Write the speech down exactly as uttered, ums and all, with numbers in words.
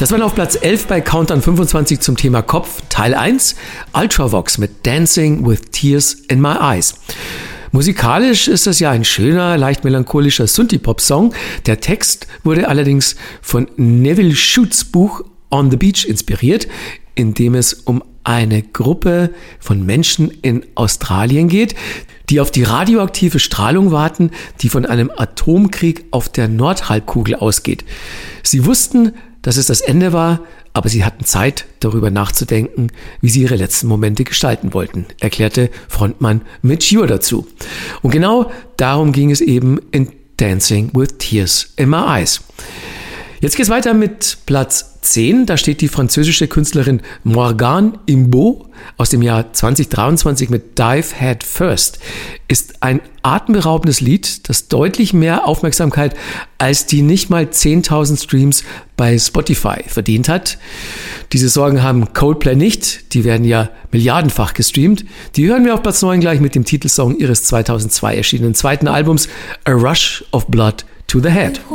Das war auf Platz elf bei Countdown fünfundzwanzig zum Thema Kopf, Teil eins, Ultravox mit Dancing with Tears in My Eyes. Musikalisch ist das ja ein schöner, leicht melancholischer Synthie-Pop-Song. Der Text wurde allerdings von Nevil Shutes Buch On the Beach inspiriert, in dem es um eine Gruppe von Menschen in Australien geht, die auf die radioaktive Strahlung warten, die von einem Atomkrieg auf der Nordhalbkugel ausgeht. Sie wussten, dass es das Ende war, aber sie hatten Zeit, darüber nachzudenken, wie sie ihre letzten Momente gestalten wollten, erklärte Frontmann Mitch Ure dazu. Und genau darum ging es eben in Dancing with Tears in My Eyes. Jetzt geht's weiter mit Platz zehn. Da steht die französische Künstlerin Morgane Imbeau aus dem Jahr zwanzig dreiundzwanzig mit Dive Head First. Ist ein atemberaubendes Lied, das deutlich mehr Aufmerksamkeit als die nicht mal zehntausend Streams bei Spotify verdient hat. Diese Sorgen haben Coldplay nicht. Die werden ja milliardenfach gestreamt. Die hören wir auf Platz neun gleich mit dem Titelsong ihres zweitausendzwei erschienenen zweiten Albums A Rush of Blood to the Head.